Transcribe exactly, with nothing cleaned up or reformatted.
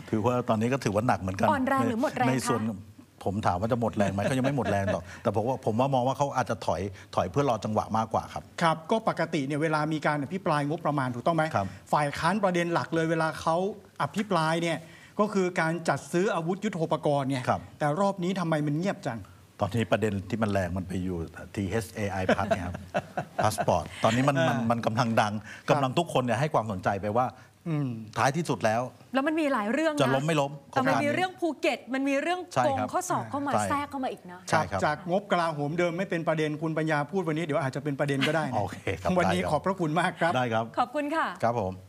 ถือว่าตอนนี้ก็ถือว่าหนักเหมือนกันอ่อนแรงหรือหมดแรงในส่วนผมถามว่าจะหมดแรงไหมเขายังไม่หมดแรงหรอกแต่ผมว่าผมว่ามองว่าเขาอาจจะถอยถอยเพื่อรอจังหวะมากกว่าครับครับก็ปกติเนี่ยเวลามีการอภิปรายงบประมาณถูกต้องไหมฝ่ายค้านประเด็นหลักเลยเวลาเขาอภิปรายเนี่ยก็คือการจัดซื้ออาวุธยุทโธปกรณ์เนี่ยแต่รอบนี้ทำไมมันเงียบจังตอนนี้ประเด็นที่มันแรงมันไปอยู่ ที เอช เอ ไอ พัสเนี่ยครับพาสปอร์ตตอนนี้มันมันมันกำลังดังกำลังทุกคนเนี่ยให้ความสนใจไปว่าท้ายที่สุดแล้วแล้วมันมีหลายเรื่องนะจะล้มไม่ล้มแต่มันมีเรื่องภูเก็ตมันมีเรื่องโกงข้อสอบเข้ามาแทรกเข้ามาอีกนะจากงบกลาโหมเดิมไม่เป็นประเด็นคุณปัญญาพูดวันนี้เดี๋ยวอาจจะเป็นประเด็นก็ได้วันนี้ขอบพระคุณมากครับได้ครับขอบคุณค่ะครับผม